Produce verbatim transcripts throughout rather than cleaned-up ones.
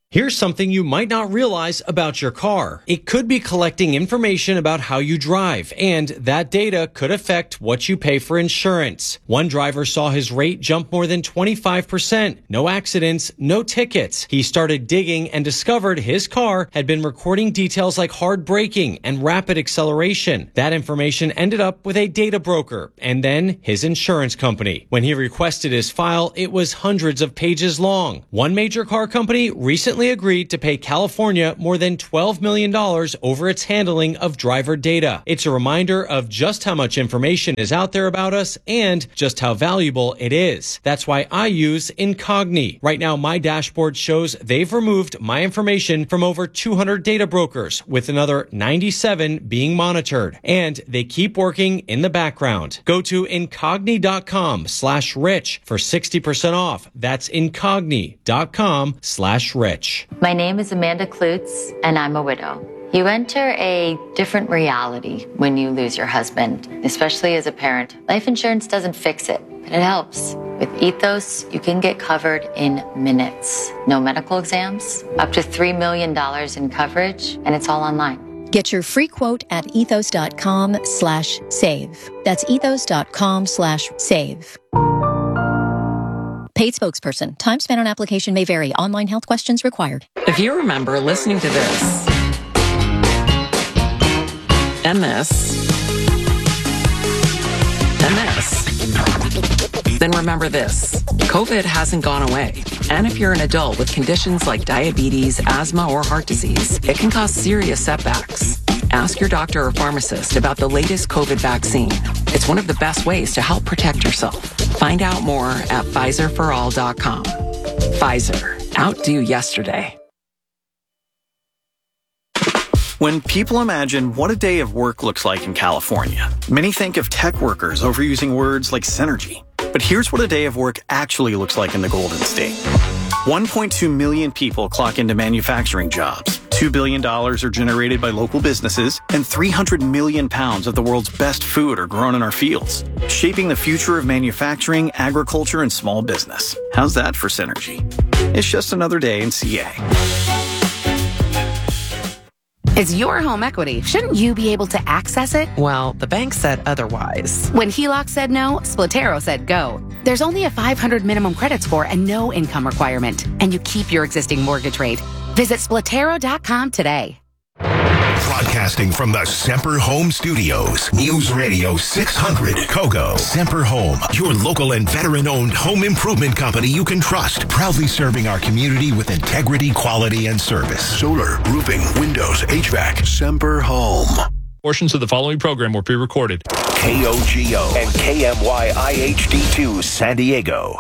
Here's something you might not realize about your car. It could be collecting information about how you drive, and that data could affect what you pay for insurance. One driver saw his rate jump more than twenty-five percent. No accidents, no tickets. He started digging and discovered his car had been recording details like hard braking and rapid acceleration. That information ended up with a data broker and then his insurance company. When he requested his file, it was hundreds of pages long. One major car company recently agreed to pay California more than twelve million dollars over its handling of driver data. It's a reminder of just how much information is out there about us and just how valuable it is. That's why I use Incogni. Right now, my dashboard shows they've removed my information from over two hundred data brokers, with another ninety-seven being monitored. And they keep working in the background. Go to Incogni.com slash rich for sixty percent off. That's Incogni.com slash rich. My name is Amanda Klutz, and I'm a widow. You enter a different reality when you lose your husband, especially as a parent. Life insurance doesn't fix it, but it helps. With Ethos, you can get covered in minutes. No medical exams, up to three million dollars in coverage, and it's all online. Get your free quote at ethos.com slash save. That's ethos.com slash save. Paid spokesperson. Time spent on application may vary. Online health questions required. If you remember listening to this and this and this, then remember this. COVID hasn't gone away. And if you're an adult with conditions like diabetes, asthma, or heart disease, it can cause serious setbacks. Ask your doctor or pharmacist about the latest COVID vaccine. It's one of the best ways to help protect yourself. Find out more at Pfizer for all dot com. Pfizer. Outdo yesterday. When people imagine what a day of work looks like in California, many think of tech workers overusing words like synergy. But here's what a day of work actually looks like in the Golden State. one point two million people clock into manufacturing jobs. two billion dollars are generated by local businesses, and three hundred million pounds of the world's best food are grown in our fields, shaping the future of manufacturing, agriculture, and small business. How's that for synergy? It's just another day in C A. It's your home equity. Shouldn't you be able to access it? Well, the bank said otherwise. When H E L O C said no, Splatero said go. There's only a five hundred minimum credit score and no income requirement. And you keep your existing mortgage rate. Visit Splatero dot com today. Broadcasting from the Semper Home Studios, News Radio six hundred Kogo. Semper Home, your local and veteran-owned home improvement company you can trust. Proudly serving our community with integrity, quality, and service. Solar, roofing, windows, H V A C. Semper Home. Portions of the following program were pre-recorded. K O G O and K M Y I H D two San Diego.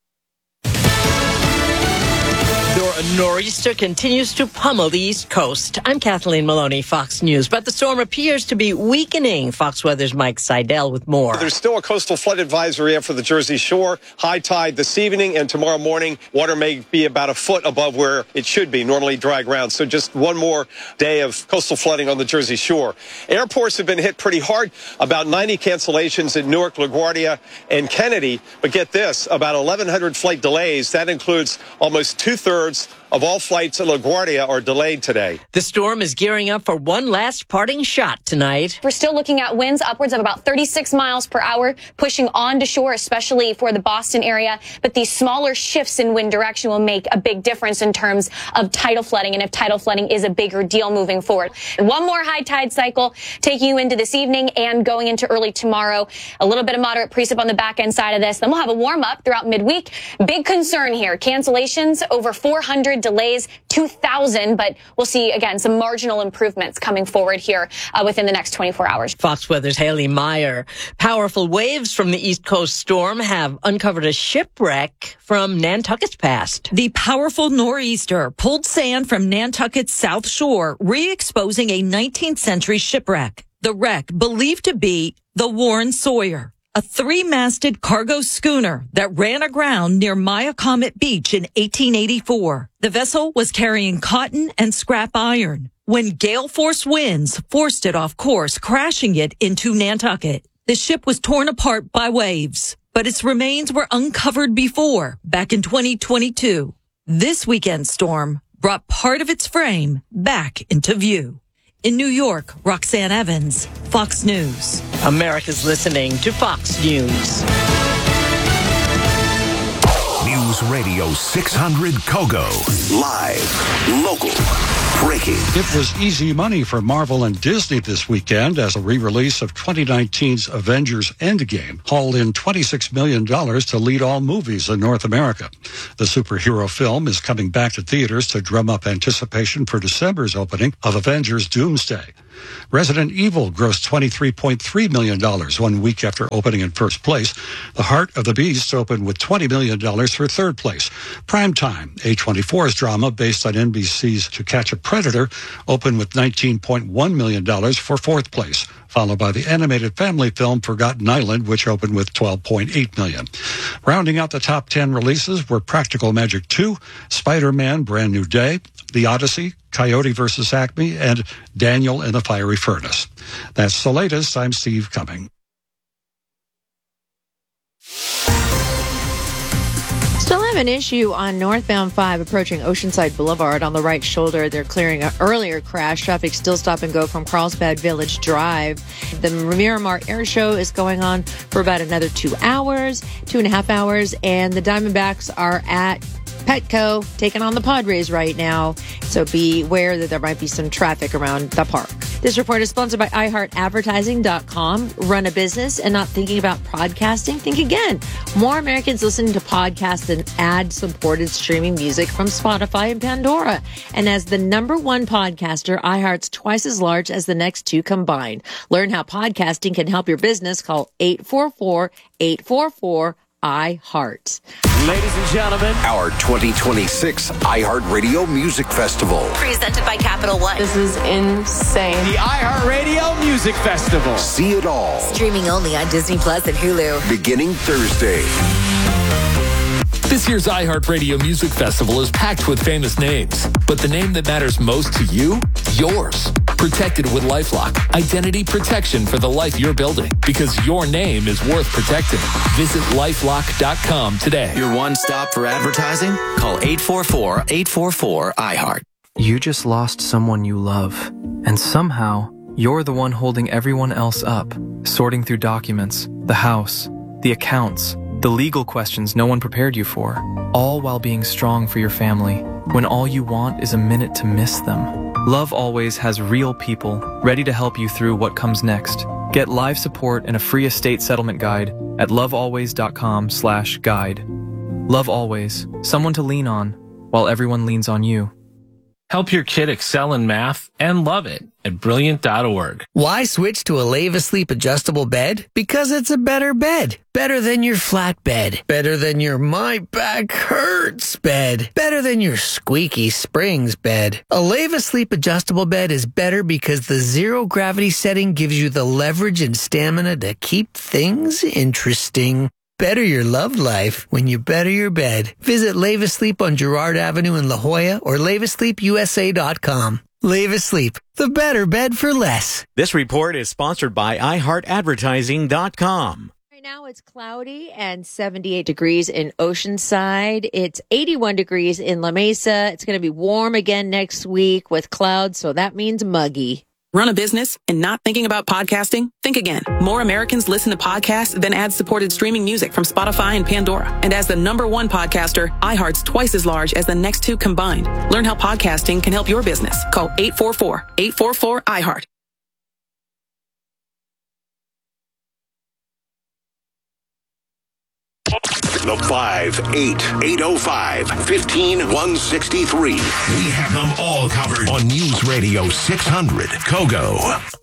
A nor'easter continues to pummel the East Coast. I'm Kathleen Maloney, Fox News. But the storm appears to be weakening. Fox Weather's Mike Seidel with more. There's still a coastal flood advisory out for the Jersey Shore. High tide this evening and tomorrow morning. Water may be about a foot above where it should be, normally dry ground. So just one more day of coastal flooding on the Jersey Shore. Airports have been hit pretty hard. About ninety cancellations in Newark, LaGuardia, and Kennedy. But get this, about eleven hundred flight delays. That includes almost two-thirds of all flights at LaGuardia are delayed today. The storm is gearing up for one last parting shot tonight. We're still looking at winds upwards of about thirty-six miles per hour, pushing onto shore, especially for the Boston area. But these smaller shifts in wind direction will make a big difference in terms of tidal flooding, and if tidal flooding is a bigger deal moving forward. One more high tide cycle taking you into this evening and going into early tomorrow. A little bit of moderate precip on the back end side of this. Then we'll have a warm up throughout midweek. Big concern here. Cancellations, over four hundred delays, two thousand, but we'll see, again, some marginal improvements coming forward here uh, within the next twenty-four hours. Fox Weather's Haley Meyer. Powerful waves from the East Coast storm have uncovered a shipwreck from Nantucket's past. The powerful nor'easter pulled sand from Nantucket's south shore, re-exposing a nineteenth century shipwreck. The wreck believed to be the Warren Sawyer, a three-masted cargo schooner that ran aground near Myacomet Beach in eighteen eighty-four. The vessel was carrying cotton and scrap iron when gale-force winds forced it off course, crashing it into Nantucket. The ship was torn apart by waves, but its remains were uncovered before, back in twenty twenty-two. This weekend's storm brought part of its frame back into view. In New York, Roxanne Evans, Fox News. America's listening to Fox News. News Radio six hundred Kogo. Live, local, breaking. It was easy money for Marvel and Disney this weekend as a re-release of twenty nineteen's Avengers Endgame hauled in twenty-six million dollars to lead all movies in North America. The superhero film is coming back to theaters to drum up anticipation for December's opening of Avengers Doomsday. Resident Evil grossed twenty-three point three million dollars one week after opening in first place. The Heart of the Beast opened with twenty million dollars for third place. Primetime, A twenty-four's drama based on N B C's To Catch a Predator, opened with nineteen point one million dollars for fourth place, followed by the animated family film Forgotten Island, which opened with twelve point eight million dollars. Rounding out the top ten releases were Practical Magic two, Spider-Man Brand New Day, The Odyssey, Coyote versus Acme, and Daniel in the Fiery Furnace. That's the latest. I'm Steve Cumming. Still have an issue on northbound five approaching Oceanside Boulevard on the right shoulder. They're clearing an earlier crash. Traffic still stop and go from Carlsbad Village Drive. The Miramar Air Show is going on for about another two hours, two and a half hours, and the Diamondbacks are at Petco taking on the Padres right now. So be aware that there might be some traffic around the park. This report is sponsored by i heart advertising dot com. Run a business and not thinking about podcasting? Think again. More Americans listen to podcasts than ad-supported streaming music from Spotify and Pandora. And as the number one podcaster, iHeart's twice as large as the next two combined. Learn how podcasting can help your business. Call eight four four, eight four four, I heart. Ladies and gentlemen, our twenty twenty-six iHeartRadio Music Festival. Presented by Capital One. This is insane. The iHeartRadio Music Festival. See it all. Streaming only on Disney Plus and Hulu. Beginning Thursday. This year's iHeartRadio Music Festival is packed with famous names, but the name that matters most to you? Yours. Protected with LifeLock. Identity protection for the life you're building, because your name is worth protecting. Visit lifelock dot com today. Your one stop for advertising? Call eight four four, eight four four, I heart. You just lost someone you love, and somehow you're the one holding everyone else up, sorting through documents, the house, the accounts, the legal questions no one prepared you for, all while being strong for your family, when all you want is a minute to miss them. Love Always has real people ready to help you through what comes next. Get live support and a free estate settlement guide at lovealways dot com slash guide. Love Always, someone to lean on while everyone leans on you. Help your kid excel in math and love it at brilliant dot org. Why switch to a Leva Sleep adjustable bed? Because it's a better bed. Better than your flat bed. Better than your my back hurts bed. Better than your squeaky springs bed. A Leva Sleep adjustable bed is better because the zero gravity setting gives you the leverage and stamina to keep things interesting. Better your love life when you better your bed. Visit Leva Sleep on Girard Avenue in La Jolla or leva sleep u s a dot com. Leva Sleep, the better bed for less. This report is sponsored by i heart advertising dot com. Right now it's cloudy and seventy-eight degrees in Oceanside. It's eighty-one degrees in La Mesa. It's going to be warm again next week with clouds, so that means muggy. Run a business and not thinking about podcasting? Think again. More Americans listen to podcasts than ad-supported streaming music from Spotify and Pandora. And as the number one podcaster, iHeart's twice as large as the next two combined. Learn how podcasting can help your business. Call eight four four, eight four four, I heart. The five eight, eight oh five, fifteen one sixty-three. We have them all covered on News Radio six hundred Kogo.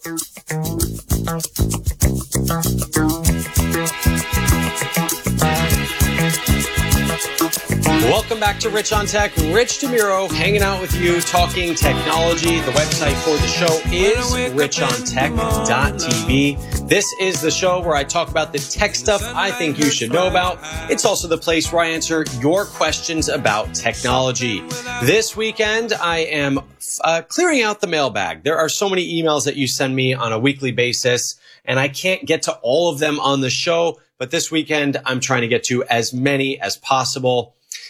Welcome back to Rich on Tech. Rich DeMuro hanging out with you, talking technology. The website for the show is rich on tech dot t v. This is the show where I talk about the tech stuff I think you should know about. It's also the place where I answer your questions about technology. This weekend, I am uh, clearing out the mailbag. There are so many emails that you send me on a weekly basis, and I can't get to all of them on the show. But this weekend, I'm trying to get to as many as possible.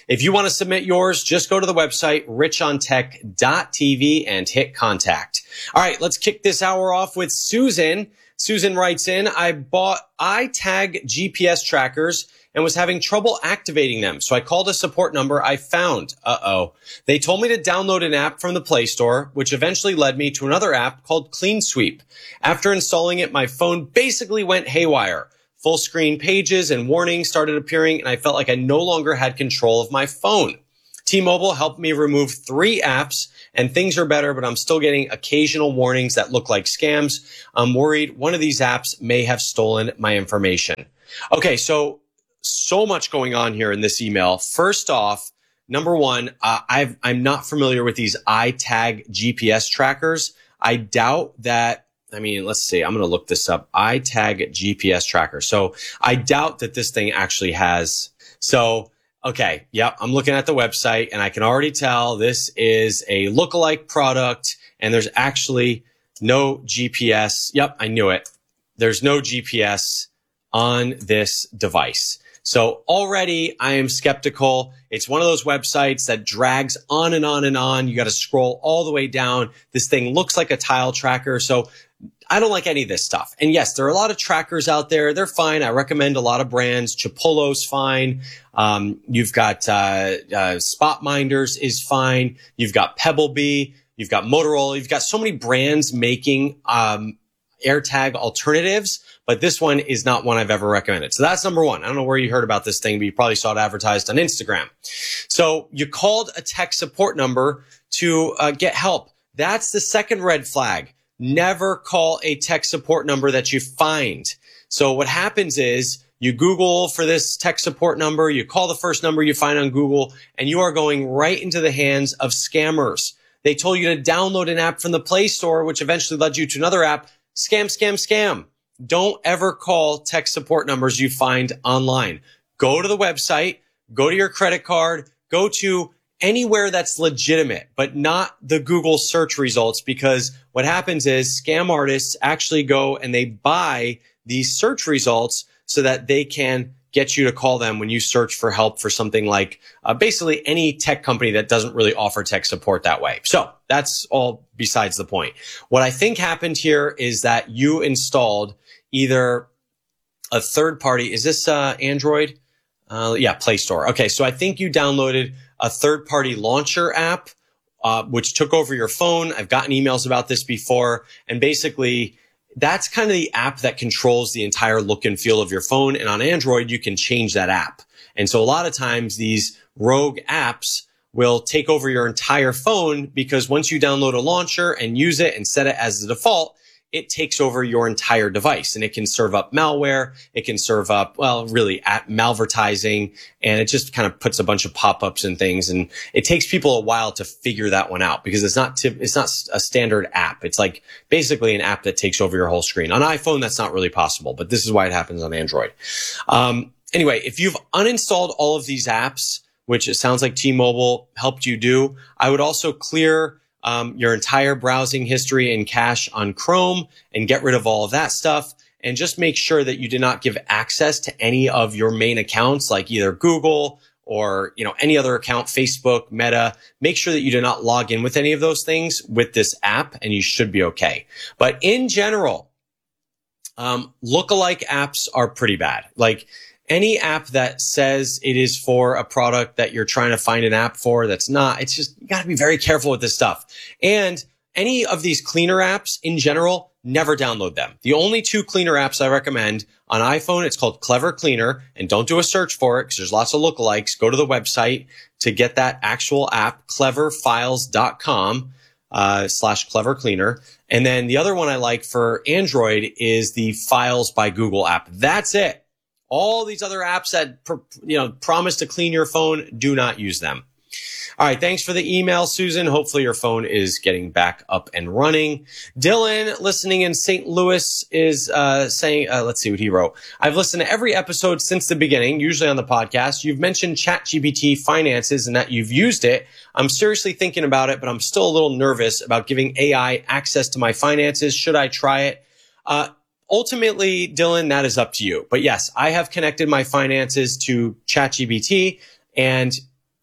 If you want to submit yours, just go to the website, rich on tech dot t v and hit contact. All right, let's kick this hour off with Susan. Susan writes in, I bought iTag G P S trackers and was having trouble activating them. So I called a support number I found. Uh-oh. They told me to download an app from the Play Store, which eventually led me to another app called Clean Sweep. After installing it, my phone basically went haywire. Full screen pages and warnings started appearing, and I felt like I no longer had control of my phone. T-Mobile helped me remove three apps, and things are better, but I'm still getting occasional warnings that look like scams. I'm worried one of these apps may have stolen my information. Okay, so, so much going on here in this email. First off, number one, uh, I've, I'm not familiar with these iTag G P S trackers. I doubt that, I mean, let's see, I'm going to look this up. iTag G P S tracker. So I doubt that this thing actually has, so okay, yep, I'm looking at the website and I can already tell this is a lookalike product and there's actually no G P S. Yep, I knew it. There's no G P S on this device. So already I am skeptical. It's one of those websites that drags on and on and on. You got to scroll all the way down. This thing looks like a tile tracker. So I don't like any of this stuff. And yes, there are a lot of trackers out there. They're fine. I recommend a lot of brands. Chipolo's fine. Um, you've got, uh, uh, Spotminders is fine. You've got Pebblebee. You've got Motorola. You've got so many brands making, um, AirTag alternatives, but this one is not one I've ever recommended. So that's number one. I don't know where you heard about this thing, but you probably saw it advertised on Instagram. So you called a tech support number to, uh, get help. That's the second red flag. Never call a tech support number that you find. So what happens is you Google for this tech support number, you call the first number you find on Google, and you are going right into the hands of scammers. They told you to download an app from the Play Store, which eventually led you to another app. Scam, scam, scam. Don't ever call tech support numbers you find online. Go to the website, go to your credit card, go to anywhere that's legitimate, but not the Google search results, because what happens is scam artists actually go and they buy these search results so that they can get you to call them when you search for help for something like uh, basically any tech company that doesn't really offer tech support that way. So that's all besides the point. What I think happened here is that you installed either a third party. Is this uh, Android? Uh, yeah, Play Store. Okay, so I think you downloaded a third-party launcher app, uh, which took over your phone. I've gotten emails about this before, and basically that's kind of the app that controls the entire look and feel of your phone. And on Android, you can change that app. And so a lot of times these rogue apps will take over your entire phone, because once you download a launcher and use it and set it as the default, it takes over your entire device, and it can serve up malware. It can serve up, well, really at malvertising, and it just kind of puts a bunch of pop-ups and things. And it takes people a while to figure that one out, because it's not, tip, it's not a standard app. It's like basically an app that takes over your whole screen. On iPhone, that's not really possible, but this is why it happens on Android. Um, anyway, if you've uninstalled all of these apps, which it sounds like T-Mobile helped you do, I would also clear Um, your entire browsing history and cache on Chrome and get rid of all of that stuff. And just make sure that you did not give access to any of your main accounts, like either Google or, you know, any other account, Facebook, Meta. Make sure that you do not log in with any of those things with this app, and you should be okay. But in general, um, lookalike apps are pretty bad. Like, any app that says it is for a product that you're trying to find an app for that's not, it's just, you got to be very careful with this stuff. And any of these cleaner apps in general, never download them. The only two cleaner apps I recommend on iPhone, it's called Clever Cleaner, and don't do a search for it because there's lots of lookalikes. Go to the website to get that actual app, clever files dot com uh, slash Clever Cleaner. And then the other one I like for Android is the Files by Google app. That's it. All these other apps that, you know, promise to clean your phone, do not use them. All right. Thanks for the email, Susan. Hopefully your phone is getting back up and running. Dylan, listening in Saint Louis, is uh, saying, uh, let's see what he wrote. I've listened to every episode since the beginning, usually on the podcast. You've mentioned ChatGPT finances and that you've used it. I'm seriously thinking about it, but I'm still a little nervous about giving A I access to my finances. Should I try it? Uh, Ultimately, Dylan, that is up to you. But yes, I have connected my finances to ChatGPT, and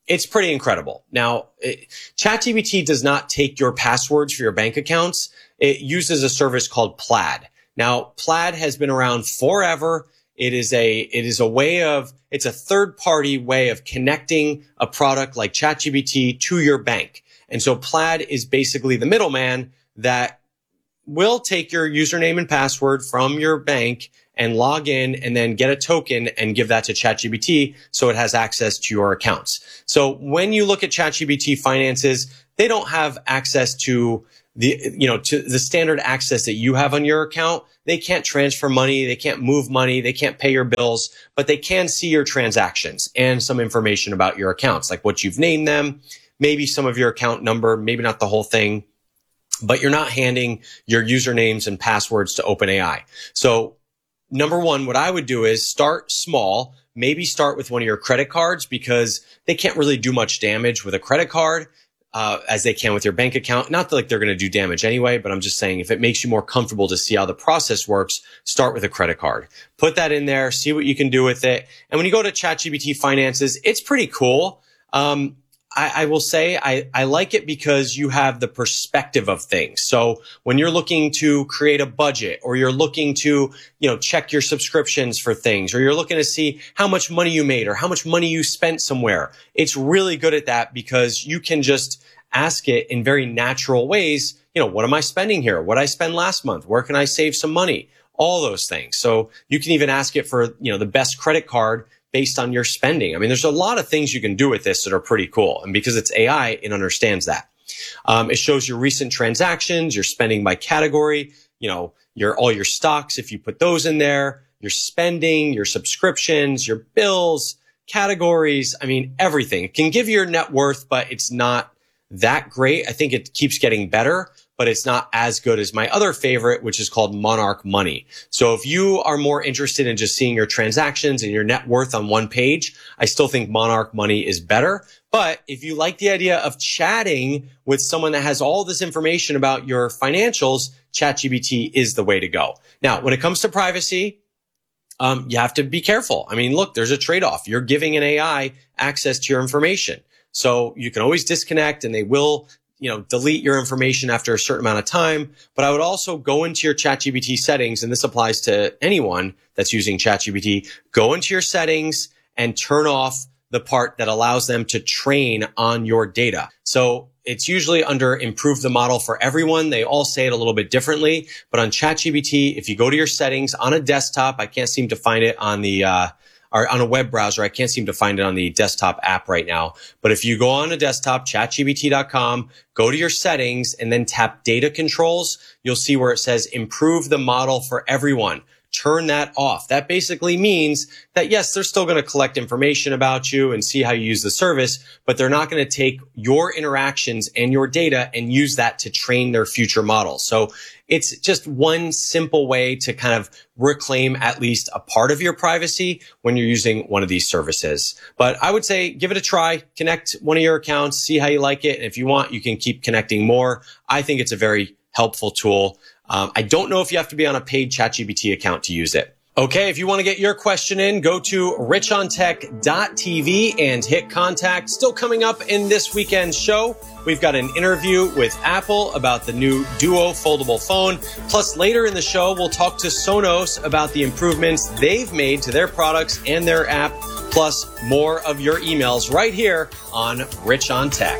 it's pretty incredible. Now, it, ChatGPT does not take your passwords for your bank accounts. It uses a service called Plaid. Now, Plaid has been around forever. It is a, it is a way of, it's a third party way of connecting a product like ChatGPT to your bank. And so Plaid is basically the middleman that will take your username and password from your bank and log in and then get a token and give that to ChatGPT so it has access to your accounts. So when you look at ChatGPT finances, they don't have access to the, you know, to the standard access that you have on your account. They can't transfer money. They can't move money. They can't pay your bills, but they can see your transactions and some information about your accounts, like what you've named them, maybe some of your account number, maybe not the whole thing, but you're not handing your usernames and passwords to OpenAI. So number one, what I would do is start small, maybe start with one of your credit cards because they can't really do much damage with a credit card. Uh, as they can with your bank account. Not that like they're going to do damage anyway, but I'm just saying if it makes you more comfortable to see how the process works, start with a credit card. Put that in there, see what you can do with it. And when you go to ChatGPT Finances, it's pretty cool. Um, I, I will say I, I like it because you have the perspective of things. So when you're looking to create a budget or you're looking to, you know, check your subscriptions for things or you're looking to see how much money you made or how much money you spent somewhere, it's really good at that because you can just ask it in very natural ways. You know, what am I spending here? What did I spend last month? Where can I save some money? All those things. So you can even ask it for, you know, the best credit card based on your spending. I mean, there's a lot of things you can do with this that are pretty cool. And because it's A I, it understands that. Um, it shows your recent transactions, your spending by category, you know, your, all your stocks, if you put those in there, your spending, your subscriptions, your bills, categories. I mean, everything. It can give you your net worth, but it's not that great. I think it keeps getting better, but it's not as good as my other favorite, which is called Monarch Money. So if you are more interested in just seeing your transactions and your net worth on one page, I still think Monarch Money is better. But if you like the idea of chatting with someone that has all this information about your financials, ChatGPT is the way to go. Now, when it comes to privacy, um, you have to be careful. I mean, look, there's a trade-off. You're giving an A I access to your information. So you can always disconnect and they will, you know, delete your information after a certain amount of time. But I would also go into your ChatGPT settings, and this applies to anyone that's using ChatGPT. Go into your settings and turn off the part that allows them to train on your data. So it's usually under improve the model for everyone. They all say it a little bit differently. But on ChatGPT, if you go to your settings on a desktop, I can't seem to find it on the, uh, or on a web browser. I can't seem to find it on the desktop app right now. But if you go on a desktop, chat G P T dot com, go to your settings and then tap data controls, you'll see where it says improve the model for everyone. Turn that off. That basically means that, yes, they're still going to collect information about you and see how you use the service, but they're not going to take your interactions and your data and use that to train their future models. So it's just one simple way to kind of reclaim at least a part of your privacy when you're using one of these services. But I would say give it a try, connect one of your accounts, see how you like it. And if you want, you can keep connecting more. I think it's a very helpful tool. Um, I don't know if you have to be on a paid ChatGPT account to use it. Okay, if you want to get your question in, go to rich on tech dot t v and hit contact. Still coming up in this weekend's show, we've got an interview with Apple about the new Duo foldable phone. Plus, later in the show, we'll talk to Sonos about the improvements they've made to their products and their app. Plus, more of your emails right here on Rich on Tech.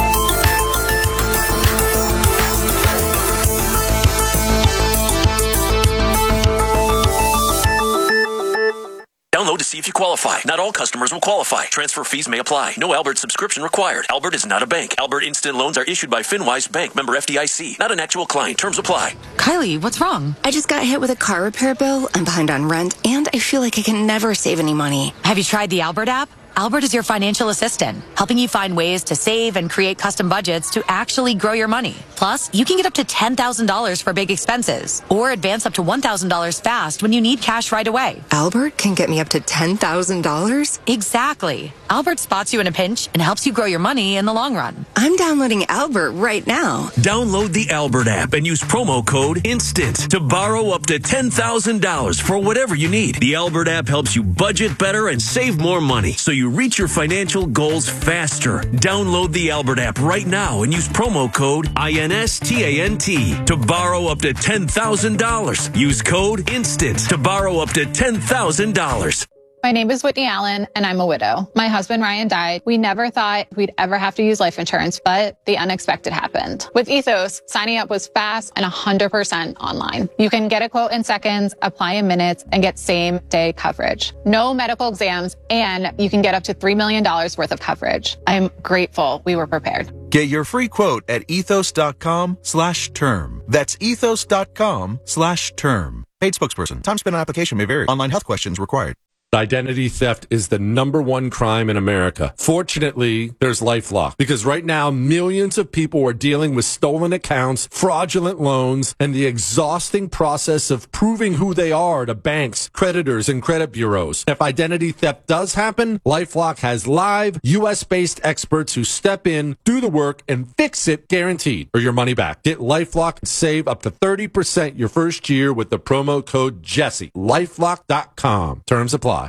Download to see if you qualify. Not all customers will qualify. Transfer fees may apply. No Albert subscription required. Albert is not a bank. Albert Instant Loans are issued by FinWise Bank, member F D I C. Not an actual client. Terms apply. Kylie, what's wrong? I just got hit with a car repair bill. I'm behind on rent, and I feel like I can never save any money. Have you tried the Albert app? Albert is your financial assistant, helping you find ways to save and create custom budgets to actually grow your money. Plus, you can get up to ten thousand dollars for big expenses or advance up to one thousand dollars fast when you need cash right away. Albert can get me up to ten thousand dollars? Exactly. Albert spots you in a pinch and helps you grow your money in the long run. I'm downloading Albert right now. Download the Albert app and use promo code INSTANT to borrow up to ten thousand dollars for whatever you need. The Albert app helps you budget better and save more money so you reach your financial goals faster. Download the Albert app right now and use promo code INSTANT to borrow up to ten thousand dollars. Use code INSTANT to borrow up to ten thousand dollars. My name is Whitney Allen, and I'm a widow. My husband, Ryan, died. We never thought we'd ever have to use life insurance, but the unexpected happened. With Ethos, signing up was fast and one hundred percent online. You can get a quote in seconds, apply in minutes, and get same-day coverage. No medical exams, and you can get up to three million dollars worth of coverage. I'm grateful we were prepared. Get your free quote at ethos.com slash term. That's ethos.com slash term. Paid spokesperson. Time spent on application may vary. Online health questions required. Identity theft is the number one crime in America. Fortunately, there's LifeLock, because right now millions of people are dealing with stolen accounts, fraudulent loans, and the exhausting process of proving who they are to banks, creditors, and credit bureaus. If identity theft does happen, LifeLock has live U S-based experts who step in, do the work, and fix it guaranteed, or your money back. Get LifeLock and save up to thirty percent your first year with the promo code Jesse. LifeLock dot com. Terms apply.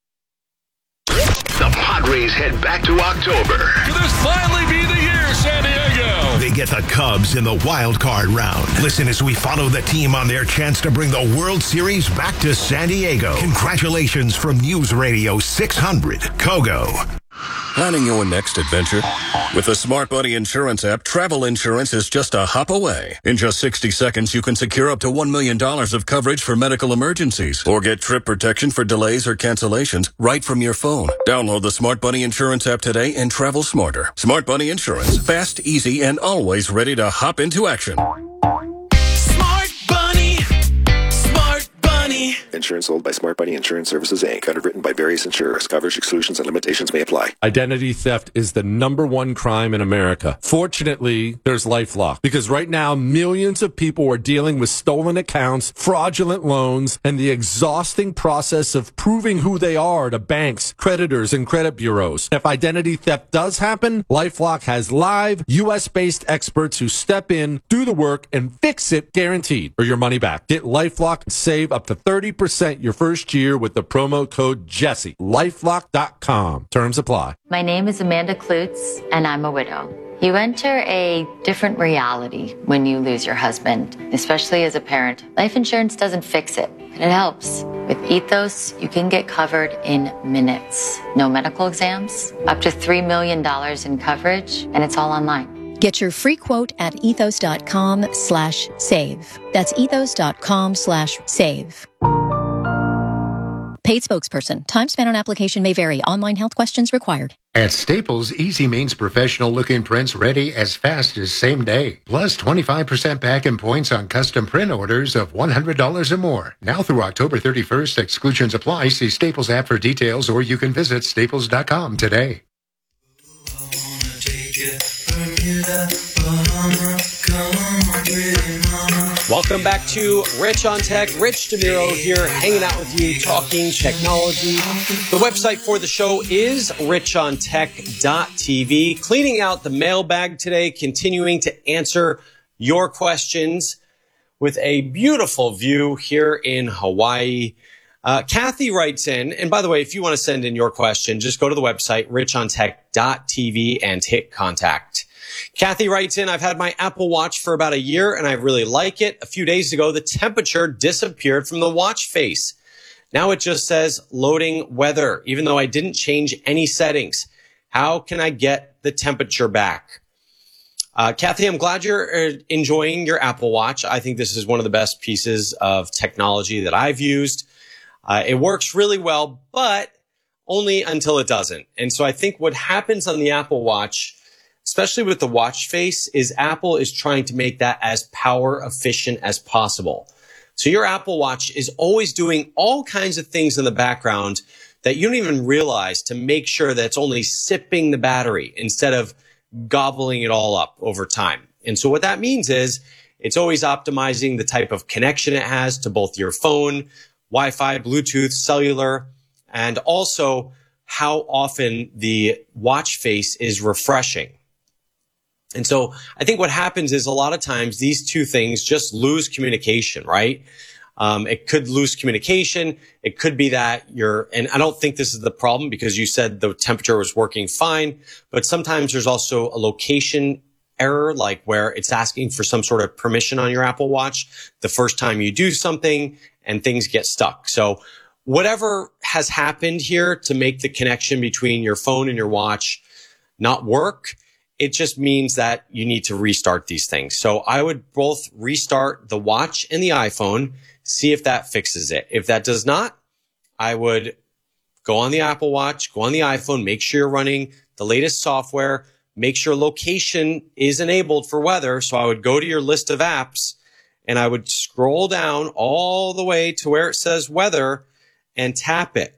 The Padres head back to October. Could this finally be the year, San Diego? They get the Cubs in the wild card round. Listen as we follow the team on their chance to bring the World Series back to San Diego. Congratulations from News Radio six hundred, Kogo. Planning your next adventure? With the Smart Buddy Insurance app, travel insurance is just a hop away. In just sixty seconds, you can secure up to one million dollars of coverage for medical emergencies or get trip protection for delays or cancellations right from your phone. Download the Smart Buddy Insurance app today and travel smarter. Smart Buddy Insurance. Fast, easy, and always ready to hop into action. Smart Bunny. Smart Bunny. Insurance sold by Smart Bunny Insurance Services, Incorporated. Underwritten by various insurers. Coverage exclusions and limitations may apply. Identity theft is the number one crime in America. Fortunately, there's LifeLock, because right now millions of people are dealing with stolen accounts, fraudulent loans, and the exhausting process of proving who they are to banks, creditors, and credit bureaus. If identity theft does happen, LifeLock has live U S-based experts who step in, do the work, and fix it guaranteed, or your money back. Get LifeLock and save up to thirty percent your first year with the promo code Jesse. LifeLock dot com. Terms apply. My name is Amanda Klutz, and I'm a widow. You enter a different reality when you lose your husband, especially as a parent. Life insurance doesn't fix it, but it helps. With Ethos, you can get covered in minutes. No medical exams, up to three million dollars in coverage, and it's all online. Get your free quote at ethos.com slash save. That's ethos.com slash save. Paid spokesperson. Time spent on application may vary. Online health questions required. At Staples, Easy means professional-looking prints ready as fast as same day. Plus twenty-five percent back in points on custom print orders of one hundred dollars or more. Now through October thirty-first, exclusions apply. See Staples app for details, or you can visit staples dot com today. Welcome back to Rich on Tech. Rich DeMiro here, hanging out with you, talking technology. The website for the show is rich on tech dot t v. Cleaning out the mailbag today, continuing to answer your questions with a beautiful view here in Hawaii. Uh, Kathy writes in, and by the way, if you want to send in your question, just go to the website, rich on tech dot t v, and hit contact. Kathy writes in, I've had my Apple Watch for about a year and I really like it. A few days ago, the temperature disappeared from the watch face. Now it just says loading weather, even though I didn't change any settings. How can I get the temperature back? Uh, Kathy, I'm glad you're enjoying your Apple Watch. I think this is one of the best pieces of technology that I've used. Uh, it works really well, but only until it doesn't. And so I think what happens on the Apple Watch, especially with the watch face, is Apple is trying to make that as power efficient as possible. So your Apple Watch is always doing all kinds of things in the background that you don't even realize to make sure that it's only sipping the battery instead of gobbling it all up over time. And so what that means is it's always optimizing the type of connection it has to both your phone, Wi-Fi, Bluetooth, cellular, and also how often the watch face is refreshing. And so I think what happens is a lot of times these two things just lose communication, right? Um, it could lose communication. It could be that you're, and I don't think this is the problem because you said the temperature was working fine, but sometimes there's also a location error, like where it's asking for some sort of permission on your Apple Watch the first time you do something and things get stuck. So whatever has happened here to make the connection between your phone and your watch not work, it just means that you need to restart these things. So I would both restart the watch and the iPhone, see if that fixes it. If that does not, I would go on the Apple Watch, go on the iPhone, make sure you're running the latest software, make sure location is enabled for weather. So I would go to your list of apps and I would scroll down all the way to where it says weather and tap it.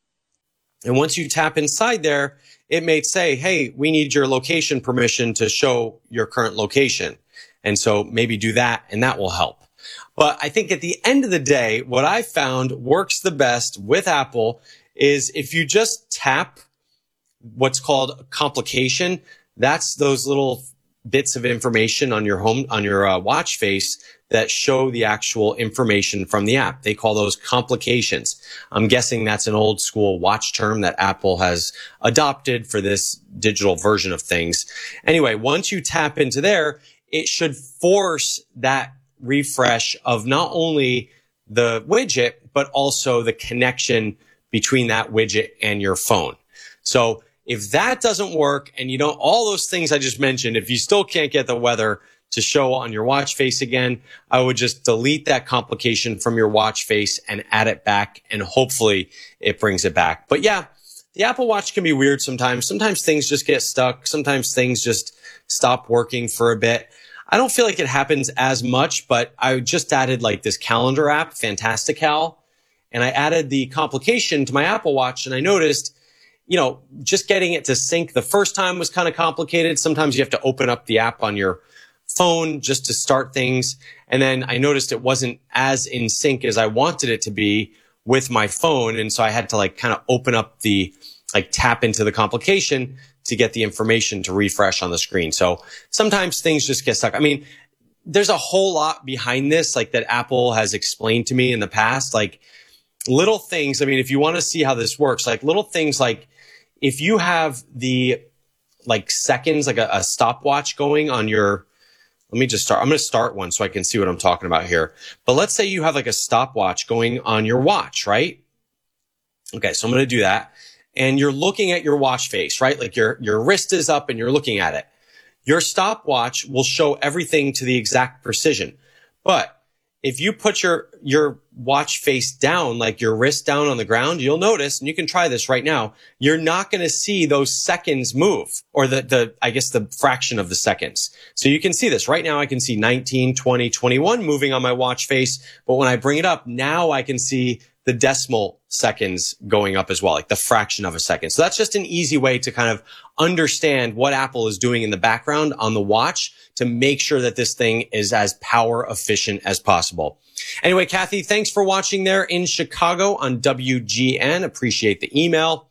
And once you tap inside there, it may say, hey, we need your location permission to show your current location. And so maybe do that and that will help. But I think at the end of the day, what I found works the best with Apple is if you just tap what's called complication, that's those little bits of information on your home, on your uh, watch face that show the actual information from the app. They call those complications. I'm guessing that's an old school watch term that Apple has adopted for this digital version of things. Anyway, once you tap into there, it should force that refresh of not only the widget, but also the connection between that widget and your phone. So if that doesn't work and you don't, all those things I just mentioned, if you still can't get the weather to show on your watch face again, I would just delete that complication from your watch face and add it back, and hopefully it brings it back. But yeah, the Apple Watch can be weird sometimes. Sometimes things just get stuck. Sometimes things just stop working for a bit. I don't feel like it happens as much, but I just added like this calendar app, Fantastical, and I added the complication to my Apple Watch, and I noticed, you know, just getting it to sync the first time was kind of complicated. Sometimes you have to open up the app on your phone just to start things. And then I noticed it wasn't as in sync as I wanted it to be with my phone. And so I had to like kind of open up the, like tap into the complication to get the information to refresh on the screen. So sometimes things just get stuck. I mean, there's a whole lot behind this, like that Apple has explained to me in the past, like little things. I mean, if you want to see how this works, like little things like if you have the like seconds, like a, a stopwatch going on your, let me just start. I'm going to start one so I can see what I'm talking about here. But let's say you have like a stopwatch going on your watch, right? Okay, so I'm going to do that. And you're looking at your watch face, right? Like your, your wrist is up and you're looking at it. Your stopwatch will show everything to the exact precision. But if you put your, your watch face down, like your wrist down on the ground, you'll notice, and you can try this right now, you're not going to see those seconds move, or the, the, I guess the fraction of the seconds. So you can see this right now. I can see nineteen, twenty, twenty-one moving on my watch face. But when I bring it up, now I can see the decimal seconds going up as well, like the fraction of a second. So that's just an easy way to kind of understand what Apple is doing in the background on the watch to make sure that this thing is as power efficient as possible. Anyway, Kathy, thanks for watching there in Chicago on W G N. Appreciate the email.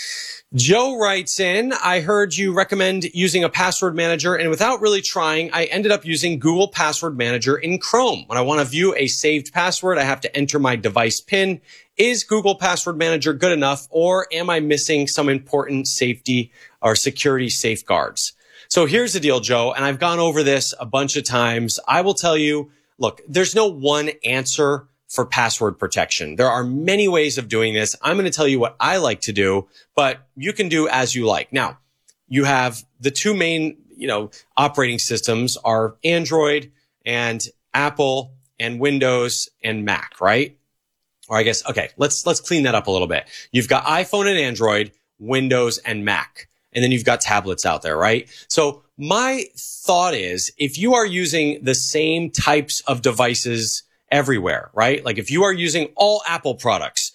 Joe writes in, I heard you recommend using a password manager, and without really trying, I ended up using Google Password Manager in Chrome. When I want to view a saved password, I have to enter my device PIN. Is Google Password Manager good enough, or am I missing some important safety or security safeguards? So here's the deal, Joe, and I've gone over this a bunch of times. I will tell you, look, there's no one answer for password protection. There are many ways of doing this. I'm going to tell you what I like to do, but you can do as you like. Now, you have the two main, you know, operating systems are Android and Apple and Windows and Mac, right? Or I guess, okay, let's, let's clean that up a little bit. You've got iPhone and Android, Windows and Mac, and then you've got tablets out there, right? So my thought is if you are using the same types of devices everywhere, right? Like if you are using all Apple products,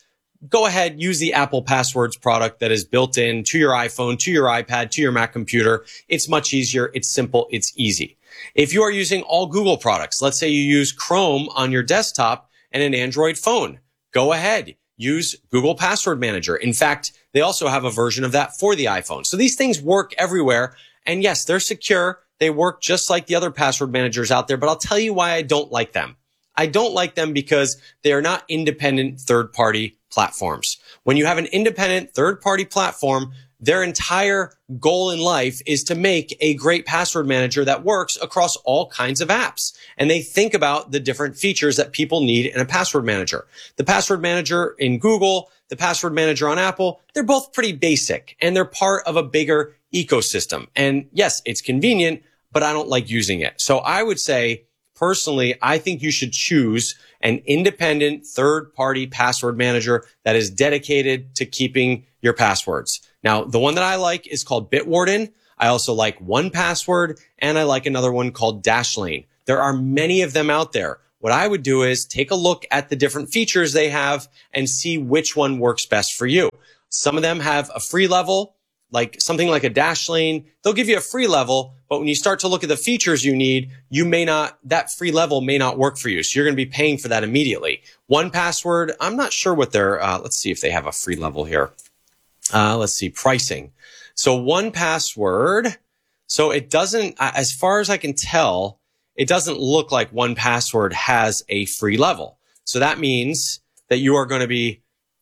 go ahead, use the Apple Passwords product that is built in to your iPhone, to your iPad, to your Mac computer. It's much easier. It's simple. It's easy. If you are using all Google products, let's say you use Chrome on your desktop and an Android phone, go ahead, use Google Password Manager. In fact, they also have a version of that for the iPhone. So these things work everywhere. And yes, they're secure. They work just like the other password managers out there, but I'll tell you why I don't like them. I don't like them because they are not independent third-party platforms. When you have an independent third-party platform, their entire goal in life is to make a great password manager that works across all kinds of apps. And they think about the different features that people need in a password manager. The password manager in Google, the password manager on Apple, they're both pretty basic and they're part of a bigger ecosystem. And yes, it's convenient, but I don't like using it. So I would say, personally, I think you should choose an independent third-party password manager that is dedicated to keeping your passwords. Now, the one that I like is called Bitwarden. I also like one Password, and I like another one called Dashlane. There are many of them out there. What I would do is take a look at the different features they have and see which one works best for you. Some of them have a free level, like something like a Dashlane. They'll give you a free level, but when you start to look at the features you need, you may not, that free level may not work for you. So you're going to be paying for that immediately. one Password, I'm not sure what their, uh, let's see if they have a free level here. Uh, let's see, pricing. So one Password, so it doesn't, as far as I can tell, it doesn't look like one Password has a free level. So that means that you are going to be,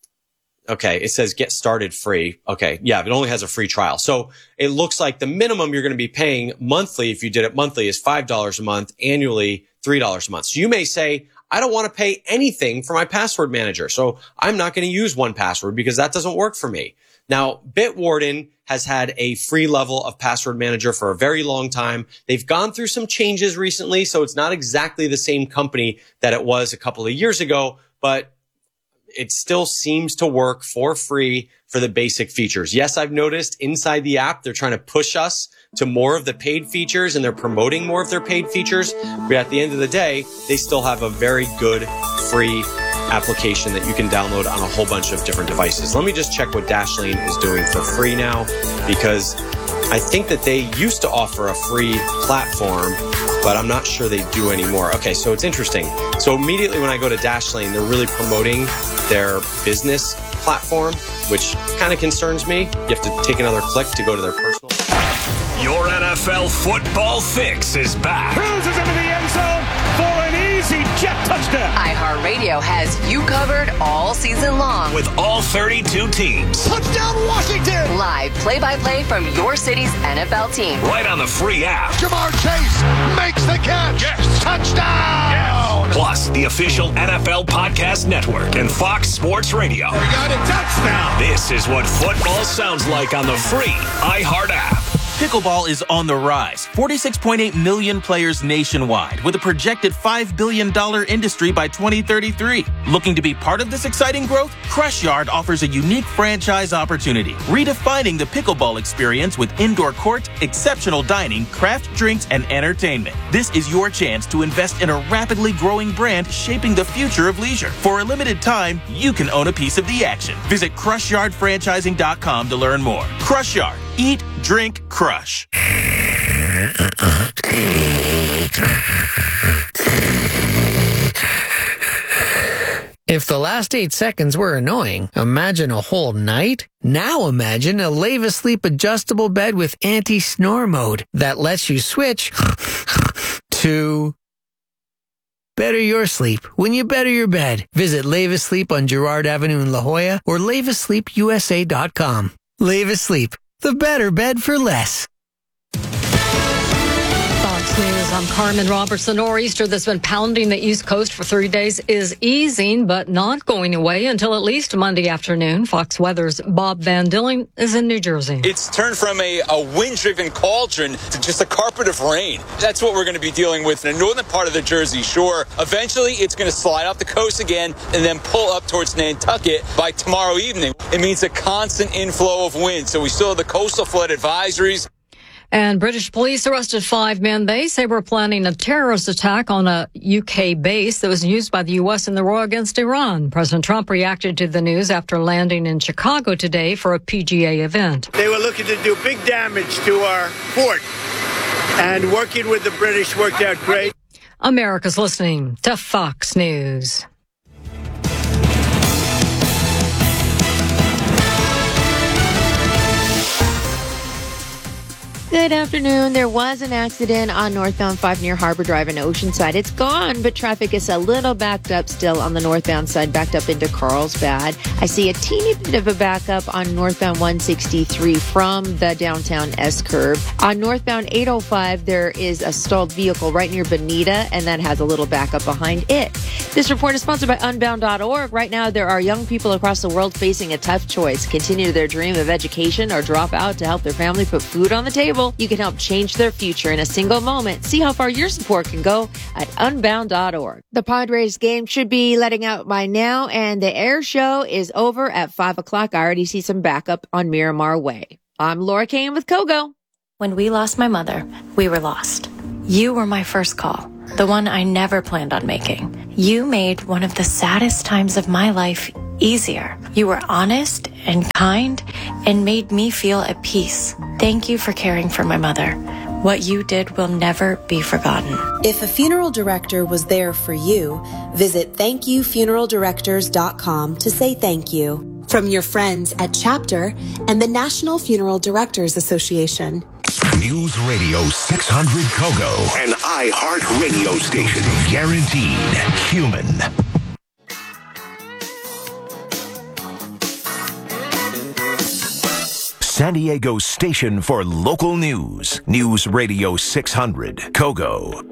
okay, it says get started free. Okay, yeah, it only has a free trial. So it looks like the minimum you're going to be paying monthly, if you did it monthly, is five dollars a month, annually three dollars a month. So you may say, I don't want to pay anything for my password manager, so I'm not going to use one Password because that doesn't work for me. Now, Bitwarden has had a free level of password manager for a very long time. They've gone through some changes recently, so it's not exactly the same company that it was a couple of years ago, but it still seems to work for free for the basic features. Yes, I've noticed inside the app, they're trying to push us to more of the paid features and they're promoting more of their paid features. But at the end of the day, they still have a very good free application that you can download on a whole bunch of different devices. Let me just check what Dashlane is doing for free now, because I think that they used to offer a free platform, but I'm not sure they do anymore. Okay, so it's interesting. So immediately when I go to Dashlane, they're really promoting their business platform, which kind of concerns me. You have to take another click to go to their personal. Your N F L football fix is back. Cruises into the end zone for an easy jet touchdown. iHeartRadio has you covered all season long. With all thirty-two teams. Touchdown Washington! Live play-by-play from your city's N F L team. Right on the free app. Jamar Chase makes the catch. Yes. Touchdown! Yes. Plus, the official N F L Podcast Network and Fox Sports Radio. We got a touchdown! This is what football sounds like on the free iHeart app. Pickleball is on the rise. forty-six point eight million players nationwide, with a projected five billion dollars industry by twenty thirty-three. Looking to be part of this exciting growth? Crush Yard offers a unique franchise opportunity, redefining the pickleball experience with indoor court, exceptional dining, craft drinks, and entertainment. This is your chance to invest in a rapidly growing brand shaping the future of leisure. For a limited time, you can own a piece of the action. Visit crush yard franchising dot com to learn more. Crush Yard. Eat, drink, crush. If the last eight seconds were annoying, imagine a whole night? Now imagine a Lave Asleep adjustable bed with anti-snore mode that lets you switch to better your sleep when you better your bed. Visit Lave Asleep on Girard Avenue in La Jolla or lave asleep u s a dot com. Lave Asleep, the better bed for less. Fox News, I'm Carmen Robertson. Nor'easter that's been pounding the East Coast for three days is easing, but not going away until at least Monday afternoon. Fox Weather's Bob Van Dilling is in New Jersey. It's turned from a, a wind-driven cauldron to just a carpet of rain. That's what we're going to be dealing with in the northern part of the Jersey Shore. Eventually, it's going to slide off the coast again and then pull up towards Nantucket by tomorrow evening. It means a constant inflow of wind, so we still have the coastal flood advisories. And British police arrested five men. They say were planning a terrorist attack on a U K base that was used by the U S in the war against Iran. President Trump reacted to the news after landing in Chicago today for a P G A event. They were looking to do big damage to our fort, and working with the British worked out great. America's listening to Fox News. Good afternoon. There was an accident on northbound five near Harbor Drive in Oceanside. It's gone, but traffic is a little backed up still on the northbound side, backed up into Carlsbad. I see a teeny bit of a backup on northbound one sixty-three from the downtown S-curve. On northbound eight oh five, there is a stalled vehicle right near Bonita, and that has a little backup behind it. This report is sponsored by unbound dot org. Right now, there are young people across the world facing a tough choice: continue their dream of education or drop out to help their family put food on the table. You can help change their future in a single moment. See how far your support can go at unbound dot org. The Padres game should be letting out by now, and the air show is over at five o'clock. I already see some backup on Miramar Way. I'm Laura Kane with Kogo. When we lost my mother, we were lost. You were my first call, the one I never planned on making. You made one of the saddest times of my life easier. You were honest and kind and made me feel at peace. Thank you for caring for my mother. What you did will never be forgotten. If a funeral director was there for you, visit thank you funeral directors dot com to say thank you. From your friends at Chapter and the National Funeral Directors Association. News Radio six hundred Kogo, an iHeart radio station. Guaranteed human. San Diego's station for local news. News Radio six hundred Kogo.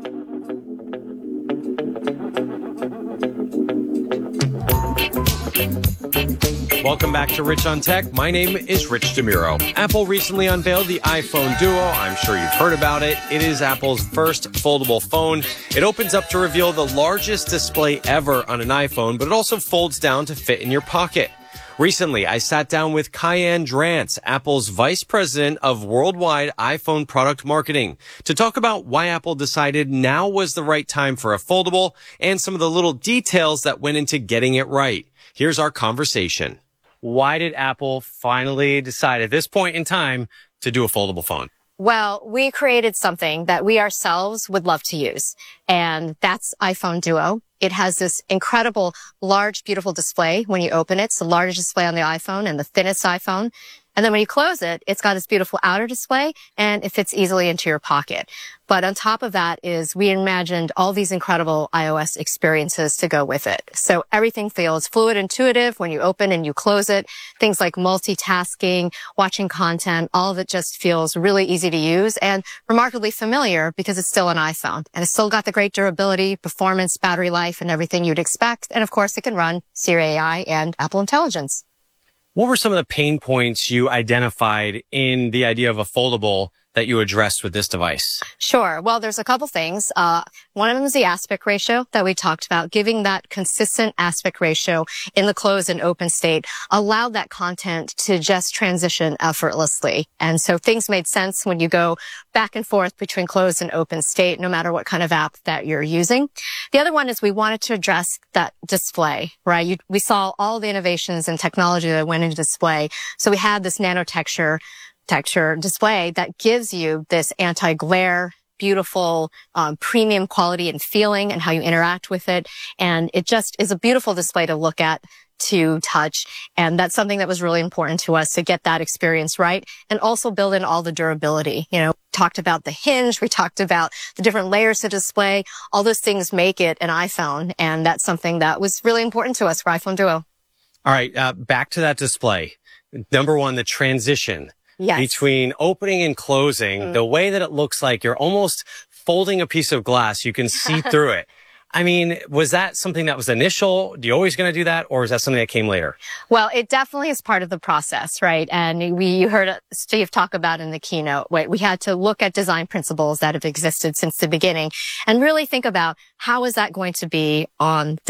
Welcome back to Rich on Tech. My name is Rich DeMuro. Apple recently unveiled the iPhone Duo. I'm sure you've heard about it. It is Apple's first foldable phone. It opens up to reveal the largest display ever on an iPhone, but it also folds down to fit in your pocket. Recently, I sat down with Kyan Drance, Apple's Vice President of Worldwide iPhone Product Marketing, to talk about why Apple decided now was the right time for a foldable and some of the little details that went into getting it right. Here's our conversation. Why did Apple finally decide at this point in time to do a foldable phone? Well, we created something that we ourselves would love to use, and that's iPhone Duo. It has this incredible, large, beautiful display when you open it. It's the largest display on the iPhone and the thinnest iPhone. And then when you close it, it's got this beautiful outer display, and it fits easily into your pocket. But on top of that is we imagined all these incredible iOS experiences to go with it. So everything feels fluid, intuitive when you open and you close it. Things like multitasking, watching content, all of it just feels really easy to use and remarkably familiar because it's still an iPhone. And it's still got the great durability, performance, battery life, and everything you'd expect. And of course, it can run Siri A I and Apple Intelligence. What were some of the pain points you identified in the idea of a foldable that you addressed with this device? Sure. Well, there's a couple things. Uh, one of them is the aspect ratio that we talked about. Giving that consistent aspect ratio in the closed and open state allowed that content to just transition effortlessly. And so things made sense when you go back and forth between closed and open state, no matter what kind of app that you're using. The other one is we wanted to address that display, right? You, we saw all the innovations and technology that went into display. So we had this nano texture texture display that gives you this anti-glare, beautiful, um, premium quality and feeling and how you interact with it. And it just is a beautiful display to look at, to touch. And that's something that was really important to us to get that experience right and also build in all the durability. You know, talked about the hinge. We talked about the different layers to display. All those things make it an iPhone. And that's something that was really important to us for iPhone Duo. All right. Uh, back to that display. Number one, the transition. Yes. Between opening and closing, mm. the way that it looks like you're almost folding a piece of glass, you can see through it. I mean, was that something that was initial? Do you always going to do that? Or is that something that came later? Well, it definitely is part of the process, right? And we, you heard Steve talk about in the keynote, right? We had to look at design principles that have existed since the beginning and really think about how is that going to be on this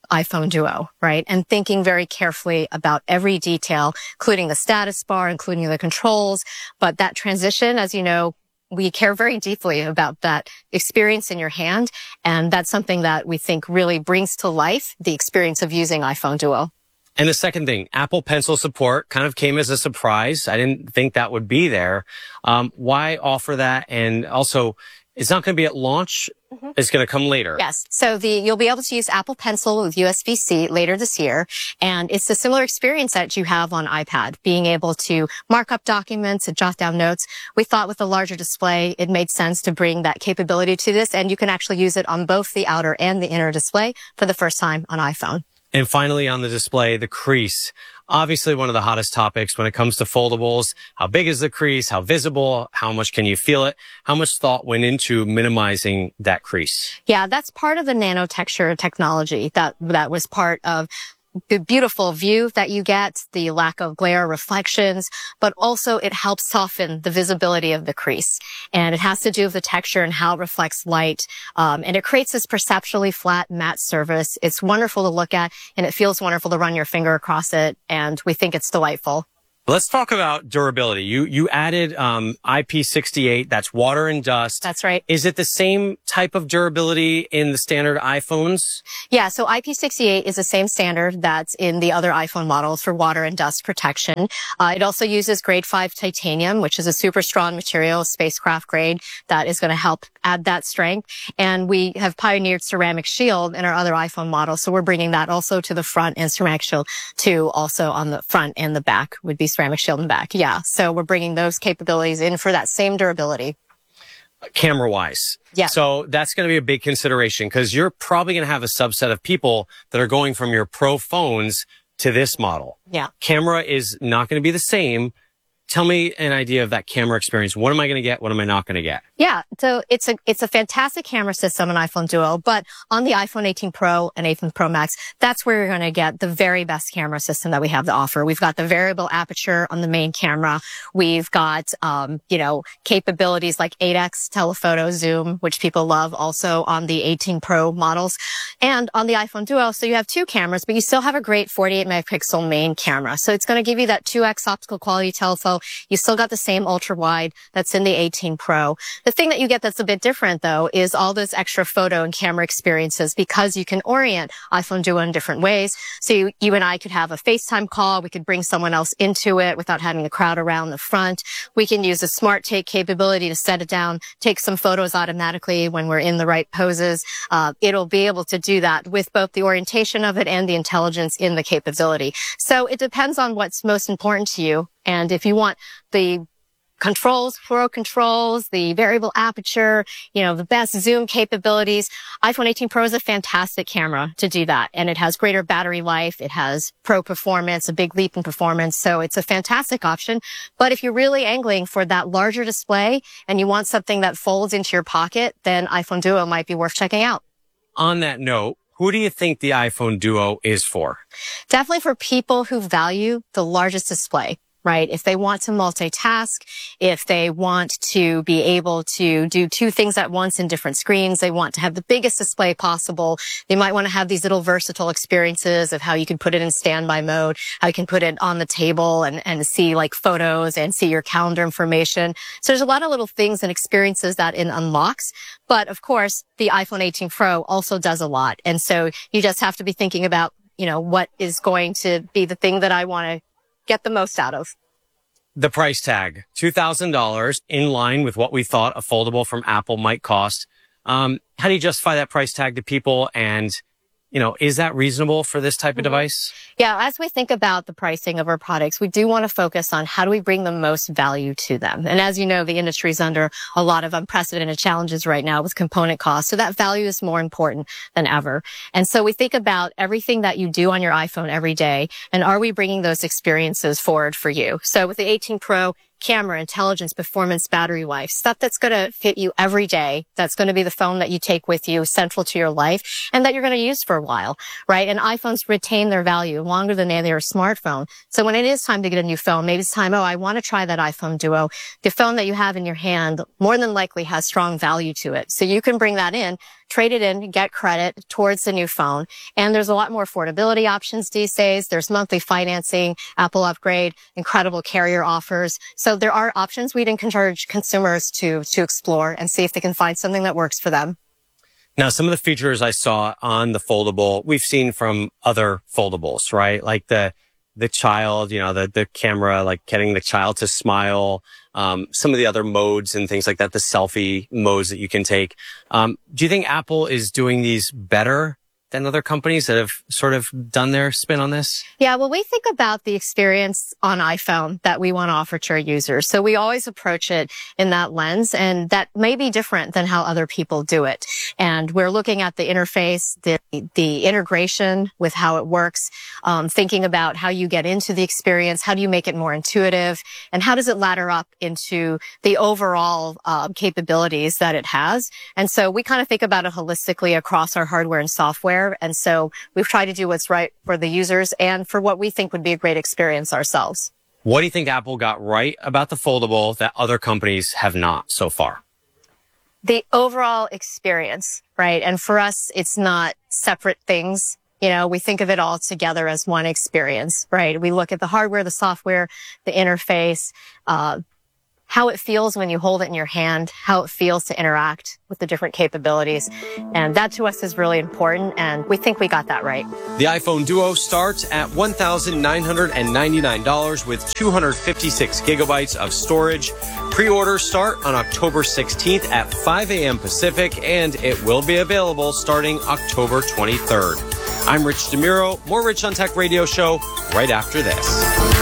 iPhone Duo, right? And thinking very carefully about every detail, including the status bar, including the controls. But that transition, as you know, we care very deeply about that experience in your hand. And that's something that we think really brings to life the experience of using iPhone Duo. And the second thing, Apple Pencil support kind of came as a surprise. I didn't think that would be there. Um, why offer that? And also, it's not going to be at launch. Mm-hmm. It's going to come later. Yes. So the you'll be able to use Apple Pencil with U S B C later this year. And it's a similar experience that you have on iPad, being able to mark up documents and jot down notes. We thought with a larger display, it made sense to bring that capability to this. And you can actually use it on both the outer and the inner display for the first time on iPhone. And finally, on the display, the crease. Obviously, one of the hottest topics when it comes to foldables. How big is the crease? How visible? How much can you feel it? How much thought went into minimizing that crease? Yeah, that's part of the nanotexture technology that that was part of the beautiful view that you get, the lack of glare reflections, but also it helps soften the visibility of the crease. And it has to do with the texture and how it reflects light. Um, and it creates this perceptually flat matte surface. It's wonderful to look at, and it feels wonderful to run your finger across it. And we think it's delightful. Let's talk about durability. You you added um I P sixty-eight. That's water and dust. That's right. Is it the same type of durability in the standard iPhones? Yeah, so I P sixty-eight is the same standard that's in the other iPhone models for water and dust protection. Uh, it also uses grade five titanium, which is a super strong material, spacecraft grade, that is going to help add that strength. And we have pioneered ceramic shield in our other iPhone models, so we're bringing that also to the front, and ceramic shield too, also on the front and the back would be ceramic shield and back. Yeah. So we're bringing those capabilities in for that same durability. Camera wise. Yeah. So that's going to be a big consideration because you're probably going to have a subset of people that are going from your Pro phones to this model. Yeah. Camera is not going to be the same. Tell me an idea of that camera experience. What am I going to get? What am I not going to get? Yeah. So it's a, it's a fantastic camera system in iPhone Duo, but on the iPhone eighteen Pro and eighteen Pro Max, that's where you're going to get the very best camera system that we have to offer. We've got the variable aperture on the main camera. We've got, um, you know, capabilities like eight X telephoto zoom, which people love also on the eighteen Pro models and on the iPhone Duo. So you have two cameras, but you still have a great forty-eight megapixel main camera. So it's going to give you that two X optical quality telephoto. You still got the same ultra wide that's in the eighteen Pro. The thing that you get that's a bit different though is all those extra photo and camera experiences because you can orient iPhone Duo in different ways. So you, you and I could have a FaceTime call. We could bring someone else into it without having a crowd around the front. We can use a smart take capability to set it down, take some photos automatically when we're in the right poses. Uh, it'll be able to do that with both the orientation of it and the intelligence in the capability. So it depends on what's most important to you. And if you want the controls, Pro controls, the variable aperture, you know, the best zoom capabilities, iPhone eighteen Pro is a fantastic camera to do that. And it has greater battery life. It has Pro performance, a big leap in performance. So it's a fantastic option. But if you're really angling for that larger display and you want something that folds into your pocket, then iPhone Duo might be worth checking out. On that note, who do you think the iPhone Duo is for? Definitely for people who value the largest display. Right? If they want to multitask, if they want to be able to do two things at once in different screens, they want to have the biggest display possible. They might want to have these little versatile experiences of how you can put it in standby mode, how you can put it on the table and, and see like photos and see your calendar information. So there's a lot of little things and experiences that it unlocks. But of course, the iPhone eighteen Pro also does a lot. And so you just have to be thinking about, you know, what is going to be the thing that I want to get the most out of. The price tag, two thousand dollars, in line with what we thought a foldable from Apple might cost. Um, how do you justify that price tag to people? And, you know, is that reasonable for this type of device? Yeah, as we think about the pricing of our products, we do want to focus on how do we bring the most value to them. And as you know, the industry is under a lot of unprecedented challenges right now with component costs. So that value is more important than ever. And so we think about everything that you do on your iPhone every day. And are we bringing those experiences forward for you? So with the eighteen Pro, camera, intelligence, performance, battery life, stuff that's going to fit you every day. That's going to be the phone that you take with you, central to your life, and that you're going to use for a while, right? And iPhones retain their value longer than they are a smartphone. So when it is time to get a new phone, maybe it's time, oh, I want to try that iPhone Duo. The phone that you have in your hand more than likely has strong value to it. So you can bring that in trade it in, get credit towards the new phone. And there's a lot more affordability options these days. There's monthly financing, Apple Upgrade, incredible carrier offers. So there are options we'd encourage consumers to, to explore and see if they can find something that works for them. Now, some of the features I saw on the foldable, we've seen from other foldables, right? Like the, the child, you know, the, the camera, like getting the child to smile, um, some of the other modes and things like that, the selfie modes that you can take. Um, do you think Apple is doing these better than other companies that have sort of done their spin on this? Yeah, well, we think about the experience on iPhone that we want to offer to our users. So we always approach it in that lens, and that may be different than how other people do it. And we're looking at the interface, the the integration with how it works, um, thinking about how you get into the experience, how do you make it more intuitive, and how does it ladder up into the overall uh, capabilities that it has. And so we kind of think about it holistically across our hardware and software. And so we've tried to do what's right for the users and for what we think would be a great experience ourselves. What do you think Apple got right about the foldable that other companies have not so far? The overall experience, right? And for us, it's not separate things. You know, we think of it all together as one experience, right? We look at the hardware, the software, the interface, uh, how it feels when you hold it in your hand, how it feels to interact with the different capabilities. And that to us is really important, and we think we got that right. The iPhone Duo starts at one thousand nine hundred ninety-nine dollars with two hundred fifty-six gigabytes of storage. Pre-orders start on October sixteenth at five a.m. Pacific, and it will be available starting October twenty-third. I'm Rich DeMuro. More Rich on Tech radio show right after this.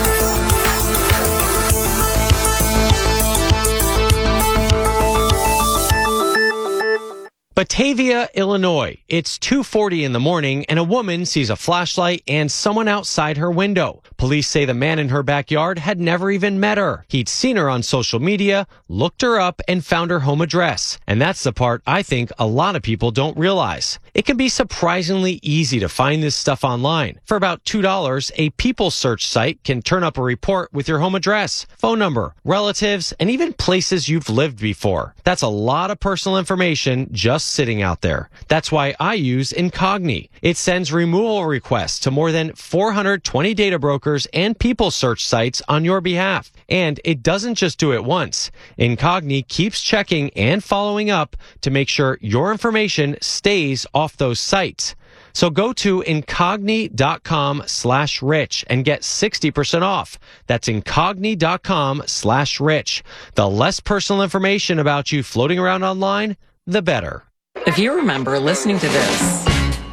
Batavia, Illinois. It's two forty in the morning and a woman sees a flashlight and someone outside her window. Police say the man in her backyard had never even met her. He'd seen her on social media, looked her up, and found her home address. And that's the part I think a lot of people don't realize. It can be surprisingly easy to find this stuff online. For about two dollars, a People Search site can turn up a report with your home address, phone number, relatives, and even places you've lived before. That's a lot of personal information just sitting out there. That's why I use Incogni. It sends removal requests to more than four hundred twenty data brokers and People Search sites on your behalf. And it doesn't just do it once. Incogni keeps checking and following up to make sure your information stays off those sites. So go to incogni.com slash rich and get sixty percent off. That's incogni.com slash rich. The less personal information about you floating around online, the better. If you remember listening to this,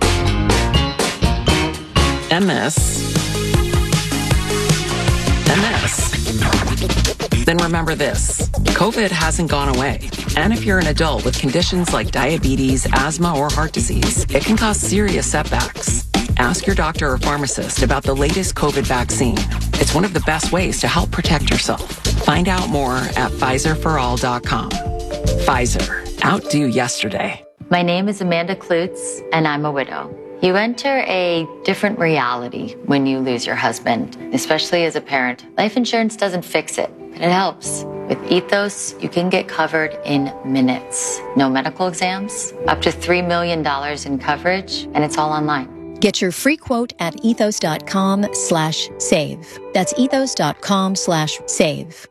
and this, and this, then remember this. COVID hasn't gone away. And if you're an adult with conditions like diabetes, asthma, or heart disease, it can cause serious setbacks. Ask your doctor or pharmacist about the latest COVID vaccine. It's one of the best ways to help protect yourself. Find out more at Pfizer for all dot com. Pfizer. Outdo yesterday. My name is Amanda Klutz, and I'm a widow. You enter a different reality when you lose your husband, especially as a parent. Life insurance doesn't fix it, but it helps. With Ethos, you can get covered in minutes. No medical exams, up to three million dollars in coverage, and it's all online. Get your free quote at ethos.com slash save. That's ethos.com slash save.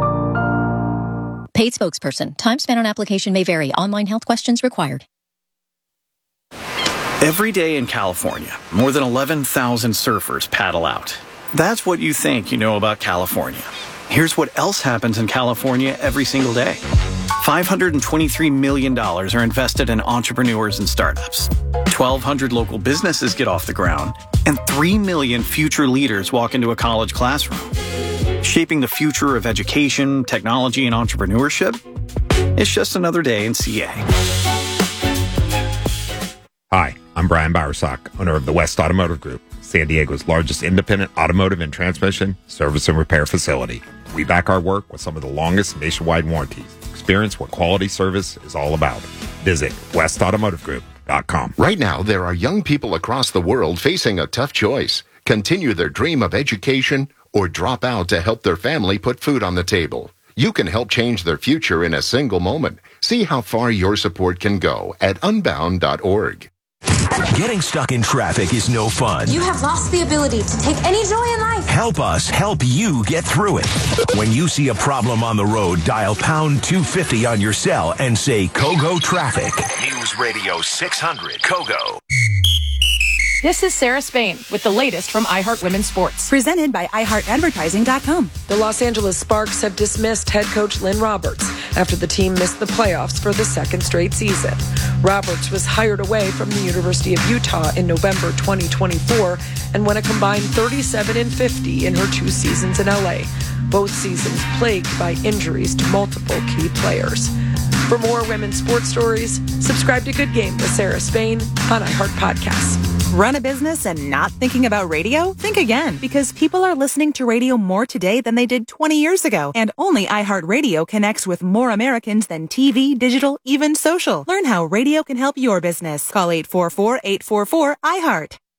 Paid spokesperson. Time spent on application may vary. Online health questions required. Every day in California, more than eleven thousand surfers paddle out. That's what you think you know about California. Here's what else happens in California every single day. five hundred twenty-three million dollars are invested in entrepreneurs and startups. twelve hundred local businesses get off the ground, and three million future leaders walk into a college classroom. Shaping the future of education, technology, and entrepreneurship? It's just another day in C A. Hi, I'm Brian Bowersock, owner of the West Automotive Group, San Diego's largest independent automotive and transmission service and repair facility. We back our work with some of the longest nationwide warranties. Experience what quality service is all about. Visit west automotive group dot com. Right now, there are young people across the world facing a tough choice. Continue their dream of education or drop out to help their family put food on the table. You can help change their future in a single moment. See how far your support can go at unbound dot org. Getting stuck in traffic is no fun. You have lost the ability to take any joy in life. Help us help you get through it. When you see a problem on the road, dial pound two fifty on your cell and say Kogo Traffic. News Radio six hundred Kogo. This is Sarah Spain with the latest from iHeart Women's Sports. Presented by i heart advertising dot com. The Los Angeles Sparks have dismissed head coach Lynn Roberts after the team missed the playoffs for the second straight season. Roberts was hired away from the University of Utah in November twenty twenty-four and won a combined thirty-seven and fifty in her two seasons in L A, both seasons plagued by injuries to multiple key players. For more women's sports stories, subscribe to Good Game with Sarah Spain on iHeart Podcasts. Run a business and not thinking about radio? Think again, because people are listening to radio more today than they did twenty years ago. And only iHeartRadio connects with more Americans than T V, digital, even social. Learn how radio can help your business. Call eight four four, eight four four, I heart.